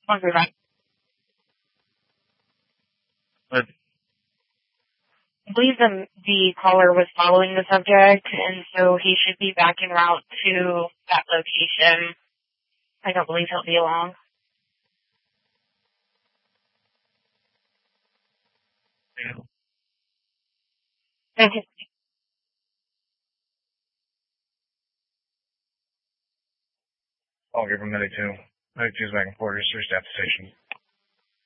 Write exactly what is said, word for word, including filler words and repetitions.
I'll be back. But I believe the, the caller was following the subject, and so he should be back en route to that location. I don't believe he'll be long. yeah, Thank you. I'll give him medic two. Medic two's back and forth. Just reached at the station.